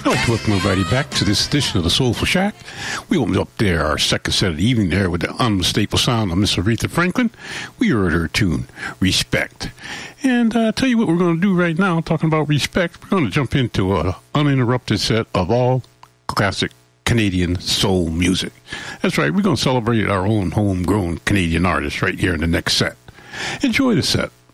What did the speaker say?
I'd like to welcome everybody back to this edition of the Soulful Shack. We opened up there our second set of the evening there with the unmistakable sound of Miss Aretha Franklin. We heard her tune, Respect. And I tell you what we're going to do right now, talking about respect, we're going to jump into an uninterrupted set of all classic Canadian soul music. That's right, we're going to celebrate our own homegrown Canadian artists right here in the next set. Enjoy the set.